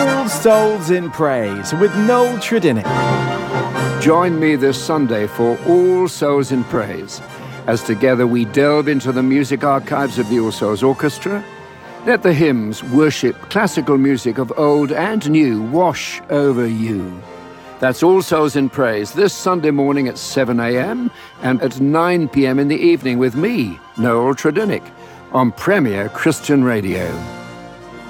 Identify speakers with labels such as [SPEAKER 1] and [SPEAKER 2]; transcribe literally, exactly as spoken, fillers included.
[SPEAKER 1] All Souls in Praise with Noel Tredinnick.
[SPEAKER 2] Join me this Sunday for All Souls in Praise, as together we delve into the music archives of the All Souls Orchestra. Let the hymns, worship, classical music of old and new wash over you. That's All Souls in Praise this Sunday morning at seven a.m. and at nine p.m. in the evening with me, Noel Tredinnick, on Premier Christian Radio.